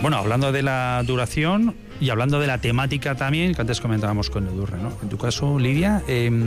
Bueno, hablando de la duración y hablando de la temática también, que antes comentábamos con Edurne, ¿no? En tu caso, Lidia,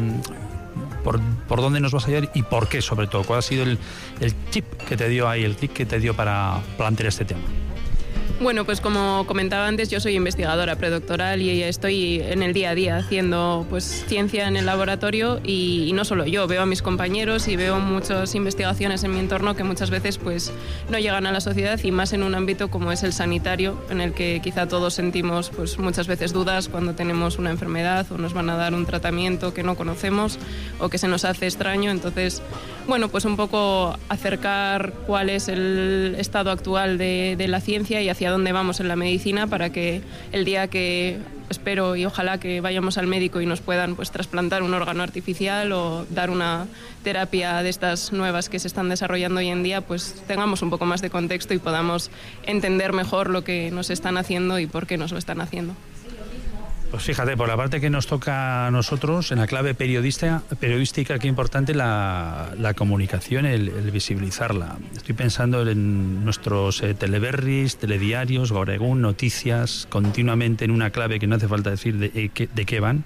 ¿por dónde nos vas a llevar y por qué, sobre todo? ¿Cuál ha sido el chip que te dio ahí, el clic que te dio para plantear este tema? Bueno, pues como comentaba antes, yo soy investigadora predoctoral y estoy en el día a día haciendo pues ciencia en el laboratorio y no solo yo, veo a mis compañeros y veo muchas investigaciones en mi entorno que muchas veces pues no llegan a la sociedad y más en un ámbito como es el sanitario, en el que quizá todos sentimos pues muchas veces dudas cuando tenemos una enfermedad o nos van a dar un tratamiento que no conocemos o que se nos hace extraño. Entonces, bueno, pues un poco acercar cuál es el estado actual de la ciencia y hacia dónde vamos en la medicina para que el día que espero y ojalá que vayamos al médico y nos puedan pues trasplantar un órgano artificial o dar una terapia de estas nuevas que se están desarrollando hoy en día, pues tengamos un poco más de contexto y podamos entender mejor lo que nos están haciendo y por qué nos lo están haciendo. Pues fíjate, por la parte que nos toca a nosotros, en la clave periodística, qué importante la comunicación, el visibilizarla. Estoy pensando en nuestros teleberris, telediarios, Gaur Egun, noticias, continuamente en una clave que no hace falta decir de qué van,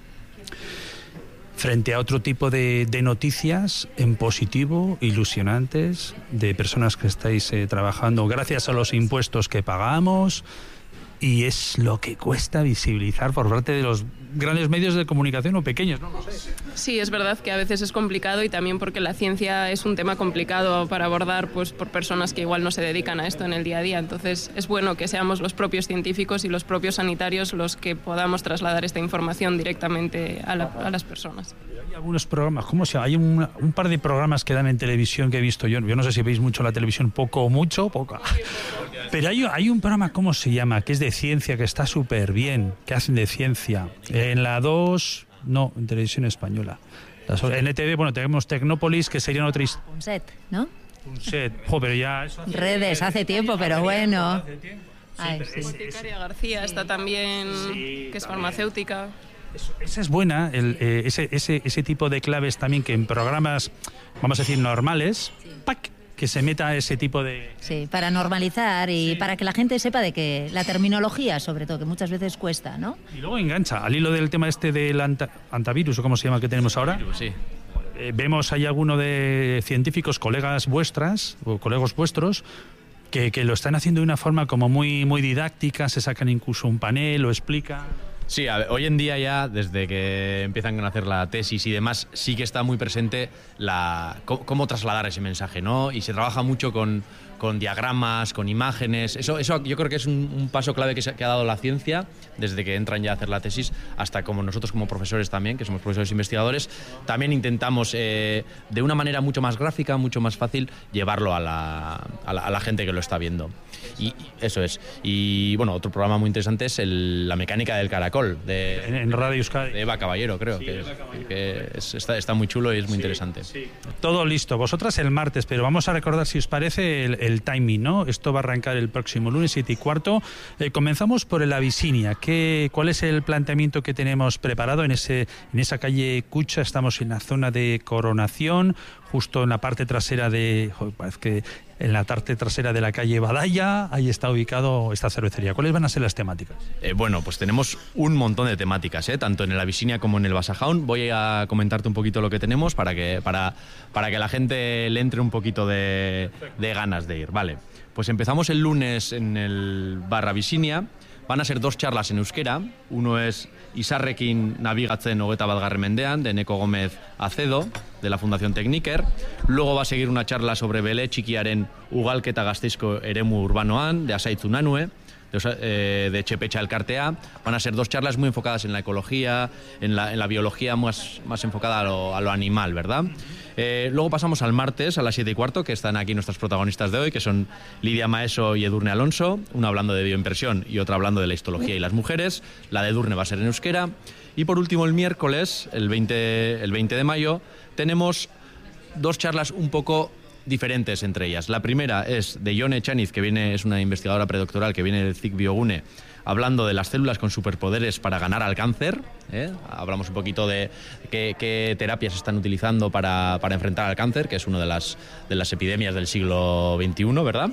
frente a otro tipo de noticias en positivo, ilusionantes, de personas que estáis trabajando gracias a los impuestos que pagamos. Y es lo que cuesta visibilizar por parte de los grandes medios de comunicación o pequeños, ¿no? No sé. Sí, es verdad que a veces es complicado y también porque la ciencia es un tema complicado para abordar pues, por personas que igual no se dedican a esto en el día a día. Entonces es bueno que seamos los propios científicos y los propios sanitarios los que podamos trasladar esta información directamente a las personas. Hay algunos programas, ¿cómo se llama? Hay un par de programas que dan en televisión que he visto yo. Yo no sé si veis mucho la televisión, poco o mucho, poca. Pero hay un programa, ¿cómo se llama? Que es de ciencia, que está súper bien, que hacen de ciencia. En la 2, no, en televisión española. En ETV, bueno, tenemos Tecnópolis, que sería otra historia. Punset, ¿no? Punset, pero ya... Eso Redes, hace tiempo, pero bueno. Boticaria García está también, que es farmacéutica. Esa es buena, ese tipo de claves también que en programas, vamos a decir, normales, ¡pac!, que se meta ese tipo de... Sí, para normalizar y para que la gente sepa de que la terminología, sobre todo, que muchas veces cuesta, ¿no? Y luego engancha, al hilo del tema este del antivirus, o cómo se llama, que tenemos ahora. Sí. Vemos ahí alguno de científicos, colegas vuestras, o colegas vuestros, que lo están haciendo de una forma como muy, muy didáctica, se sacan incluso un panel, lo explican... Sí, hoy en día ya, desde que empiezan a hacer la tesis y demás, sí que está muy presente cómo trasladar ese mensaje, ¿no? Y se trabaja mucho con diagramas, con imágenes. Eso yo creo que es un paso clave que ha dado la ciencia desde que entran ya a hacer la tesis hasta como nosotros como profesores también, que somos profesores investigadores, también intentamos de una manera mucho más gráfica, mucho más fácil, llevarlo a la gente que lo está viendo. Y eso es. Y bueno, otro programa muy interesante es La mecánica del caracol en Radio Euskadi, de Eva Caballero, creo, sí, que está muy chulo y es muy interesante. Sí. Todo listo. Vosotras el martes, pero vamos a recordar, si os parece, el timing, ¿no? Esto va a arrancar el próximo lunes 7:15. Comenzamos por el Abisinia. ¿Cuál es el planteamiento que tenemos preparado en esa calle Cucha? Estamos en la zona de Coronación, justo en la parte trasera en la parte trasera de la calle Badalla, ahí está ubicado esta cervecería. ¿Cuáles van a ser las temáticas? Bueno, pues tenemos un montón de temáticas, tanto en el Abisinia como en el Basajaun. Voy a comentarte un poquito lo que tenemos para que la gente le entre un poquito de ganas de ir. Vale, pues empezamos el lunes en el bar Abisinia. Van a ser 2 charlas en euskera. Uno es Izarrekin nabigatzen 21. mendean, de Neko Gómez Acedo, de la Fundación Techniker. Luego va a seguir una charla sobre Bele Txikiaren ugalketa Gasteizko eremu urbanoan, de Asaitz Unanue, de Txepetxa Elkartea. Van a ser 2 charlas muy enfocadas en la ecología, en la biología más enfocada a lo animal, ¿verdad? Luego pasamos al martes a las 7:15, que están aquí nuestras protagonistas de hoy, que son Lidia Maeso y Edurne Alonso, una hablando de bioimpresión y otra hablando de la histología y las mujeres. La de Edurne va a ser en euskera. Y por último, el miércoles, el 20 de mayo, tenemos 2 charlas un poco diferentes entre ellas. La primera es de Ione Echaniz, que es una investigadora predoctoral que viene del CIC Biogune, hablando de las células con superpoderes para ganar al cáncer. Hablamos un poquito de qué terapias se están utilizando para enfrentar al cáncer, que es una de las epidemias del siglo XXI, ¿verdad?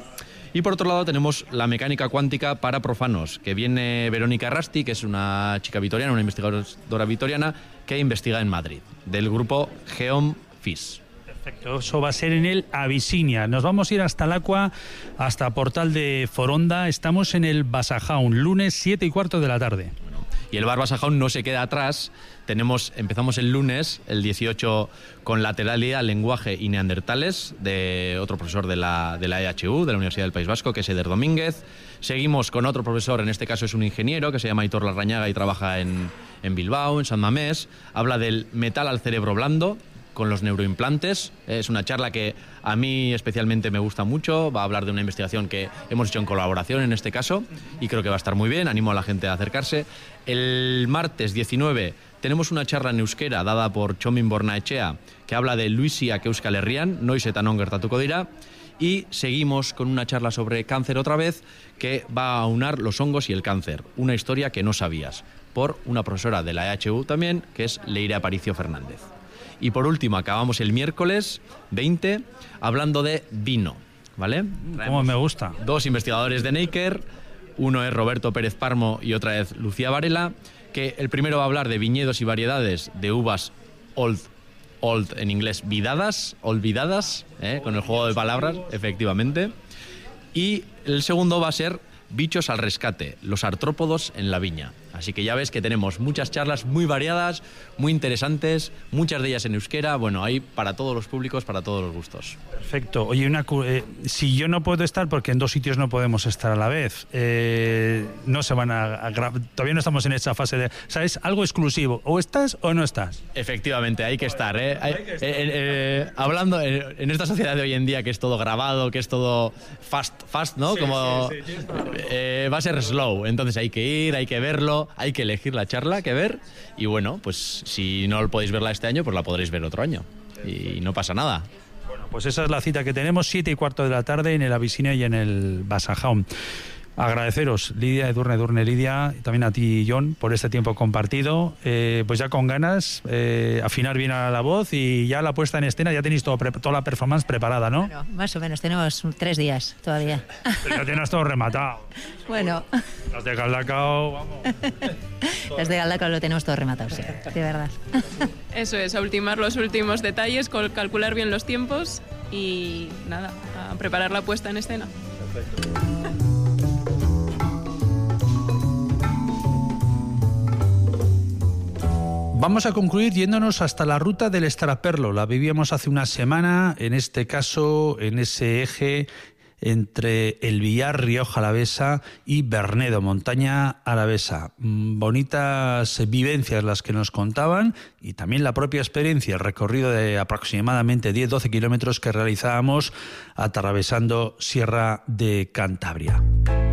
Y por otro lado tenemos la mecánica cuántica para profanos, que viene Verónica Rasti, que es una chica vitoriana, una investigadora vitoriana, que investiga en Madrid, del grupo Geom FIS. Perfecto, eso va a ser en el Abisinia. Nos vamos a ir hasta Lacua, hasta Portal de Foronda. Estamos en el Basajaun, lunes 7:15 de la tarde. Y el Bar Basajaun no se queda atrás. Empezamos el lunes, el 18, con Lateralidad, Lenguaje y Neandertales, de otro profesor de la EHU, de la Universidad del País Vasco, que es Eder Domínguez. Seguimos con otro profesor, en este caso es un ingeniero, que se llama Aitor Larrañaga y trabaja en Bilbao, en San Mamés. Habla del metal al cerebro blando, con los neuroimplantes. Es una charla que a mí especialmente me gusta mucho. Va a hablar de una investigación que hemos hecho en colaboración en este caso y creo que va a estar muy bien. Animo a la gente a acercarse. El martes 19 tenemos una charla en euskera dada por Txomin Bornaetxea que habla de Luisiak Euskal Herrian, noizetan gertatuko dira. Y seguimos con una charla sobre cáncer otra vez, que va a aunar los hongos y el cáncer. Una historia que no sabías, por una profesora de la EHU también, que es Leire Aparicio Fernández. Y por último, acabamos el miércoles 20 hablando de vino, ¿vale? Como me gusta. Dos investigadores de Neiker, uno es Roberto Pérez Parmo y otra es Lucía Varela, que el primero va a hablar de viñedos y variedades de uvas old en inglés, olvidadas, con el juego de palabras, efectivamente. Y el segundo va a ser bichos al rescate, los artrópodos en la viña. Así que ya ves que tenemos muchas charlas muy variadas, muy interesantes, muchas de ellas en euskera. Bueno, hay para todos los públicos, para todos los gustos. Perfecto. Oye, si yo no puedo estar, porque en dos sitios no podemos estar a la vez, no se van a grabar, todavía no estamos en esa fase de, ¿sabes? Algo exclusivo, o estás o no estás. Efectivamente, hay que estar, hablando en esta sociedad de hoy en día, que es todo grabado, que es todo fast, ¿no? Sí, como sí, va a ser slow, entonces hay que ir, hay que verlo, hay que elegir la charla, que ver, y bueno, pues si no podéis verla este año, pues la podréis ver otro año, y no pasa nada. Bueno, pues esa es la cita que tenemos, 7:15 de la tarde en el Abisinia y en el Basajaun. Agradeceros, Lidia, Edurne, Lidia, y también a ti, Jon, por este tiempo compartido. Pues ya con ganas, afinar bien a la voz y ya la puesta en escena, ya tenéis toda la performance preparada, ¿no? Bueno, más o menos, tenemos 3 días todavía. Pero ya tienes todo rematado. Bueno. Las de Galdacao, vamos. Las de Galdacao lo tenemos todo rematado, sí, de verdad. Eso es, a ultimar los últimos detalles, calcular bien los tiempos y nada, a preparar la puesta en escena. Perfecto. Vamos a concluir yéndonos hasta la ruta del Estraperlo. La vivíamos hace una semana, en este caso, en ese eje entre el Villar, Rioja Alavesa y Bernedo, montaña alavesa. Bonitas vivencias las que nos contaban y también la propia experiencia, el recorrido de aproximadamente 10-12 kilómetros que realizábamos atravesando Sierra de Cantabria.